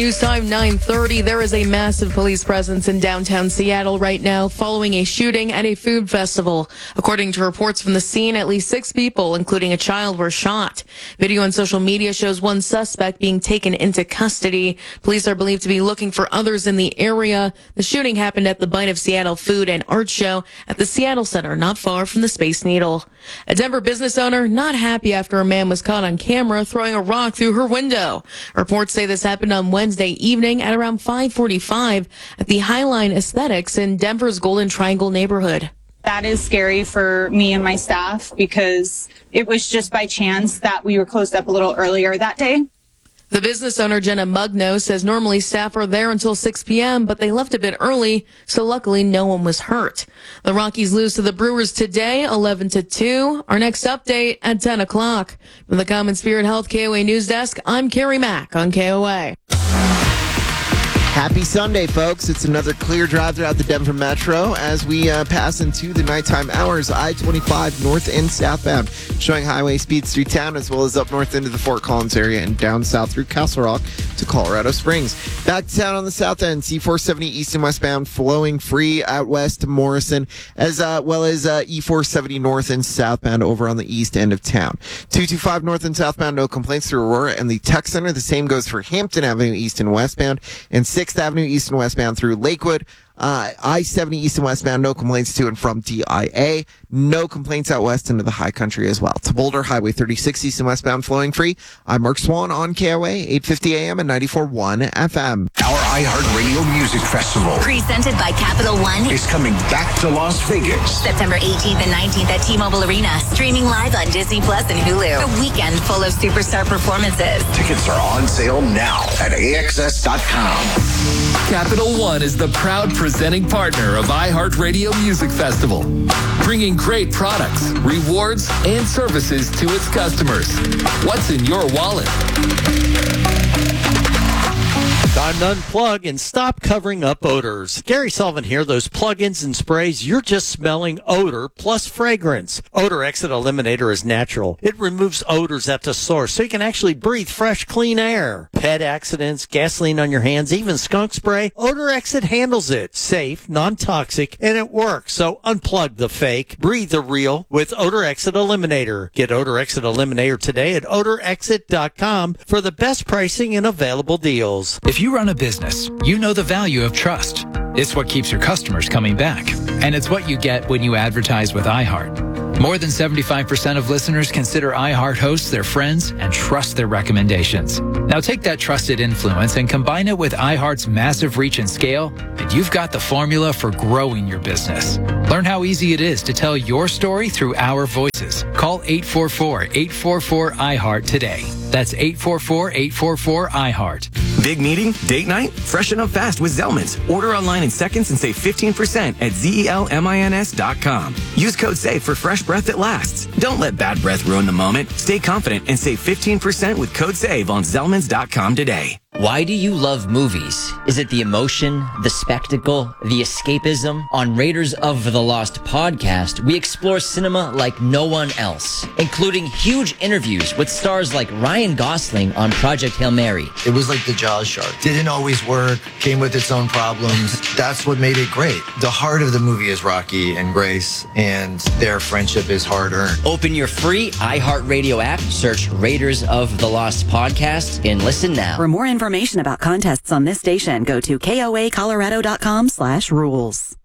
news time 9:30. There is a massive police presence in downtown Seattle right now following a shooting at a food festival. According to reports from the scene, at least 6 people, including a child, were shot. Video on social media shows one suspect being taken into custody. Police are believed to be looking for others in the area. The shooting happened at the Bite of Seattle Food and Art Show at the Seattle Center, not far from the Space Needle. A Denver business owner not happy after a man was caught on camera throwing a rock through her window. Reports say this happened on Wednesday evening at around 5:45 at the Highline Aesthetics in Denver's Golden Triangle neighborhood. That is scary for me and my staff because it was just by chance that we were closed up a little earlier that day. The business owner, Jenna Mugno, says normally staff are there until 6 p.m., but they left a bit early, so luckily no one was hurt. The Rockies lose to the Brewers today, 11-2. Our next update at 10 o'clock. From the Common Spirit Health KOA News Desk, I'm Carrie Mack on KOA. Happy Sunday, folks. It's another clear drive throughout the Denver Metro as we pass into the nighttime hours. I-25 north and southbound, showing highway speeds through town as well as up north into the Fort Collins area and down south through Castle Rock to Colorado Springs. Back to town on the south end, C-470 east and westbound flowing free out west to Morrison, as well as E-470 north and southbound over on the east end of town. 225 north and southbound, no complaints through Aurora and the Tech Center. The same goes for Hampton Avenue east and westbound, and 6th Avenue east and westbound through Lakewood. I-70 east and westbound, no complaints to and from DIA. No complaints out west into the high country as well. To Boulder, Highway 36 east and westbound flowing free. I'm Mark Swan on KOA, 850 AM and 94.1 FM. Our iHeartRadio Music Festival, presented by Capital One, is coming back to Las Vegas. September 18th and 19th at T-Mobile Arena. Streaming live on Disney Plus and Hulu. A weekend full of superstar performances. Tickets are on sale now at AXS.com. Capital One is the proud presenting partner of iHeartRadio Music Festival, bringing great products, rewards, and services to its customers. What's in your wallet? Time to unplug and stop covering up odors. Gary Sullivan here. Those plug-ins and sprays, you're just smelling odor plus fragrance. Odor Exit Eliminator is natural. It removes odors at the source so you can actually breathe fresh, clean air. Pet accidents, gasoline on your hands, even skunk spray, Odor Exit handles it. Safe, non-toxic, and it works. So unplug the fake, breathe the real with Odor Exit Eliminator. Get Odor Exit Eliminator today at odorexit.com for the best pricing and available deals. If you run a business, you know the value of trust. It's what keeps your customers coming back. And it's what you get when you advertise with iHeart. More than 75% of listeners consider iHeart hosts their friends and trust their recommendations. Now take that trusted influence and combine it with iHeart's massive reach and scale, and you've got the formula for growing your business. Learn how easy it is to tell your story through our voices. Call 844-844-iHeart today. That's 844-844-iHeart. Big meeting? Date night? Freshen up fast with Zelmin's. Order online in seconds and save 15% at ZELMINS.com. Use code SAVE for fresh breath that lasts. Don't let bad breath ruin the moment. Stay confident and save 15% with code SAVE on ZELMINS.com today. Why do you love movies? Is it the emotion, the spectacle, the escapism? On Raiders of the Lost podcast, we explore cinema like no one else, including huge interviews with stars like Ryan Gosling on Project Hail Mary. It was like the Jaws shark. Didn't always work, came with its own problems. That's what made it great. The heart of the movie is Rocky and Grace, and their friendship is hard-earned. Open your free iHeartRadio app, search Raiders of the Lost podcast, and listen now. For more information about contests on this station, go to KOAcolorado.com/rules.